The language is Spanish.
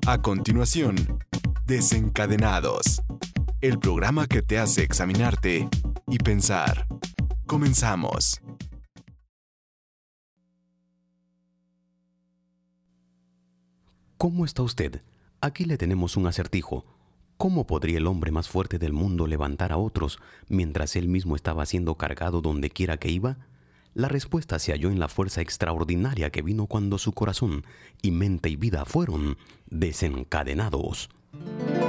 A continuación, Desencadenados, el programa que te hace examinarte y pensar. Comenzamos. ¿Cómo está usted? Aquí le tenemos un acertijo. ¿Cómo podría el hombre más fuerte del mundo levantar a otros mientras él mismo estaba siendo cargado donde quiera que iba? La respuesta se halló en la fuerza extraordinaria que vino cuando su corazón y mente y vida fueron desencadenados.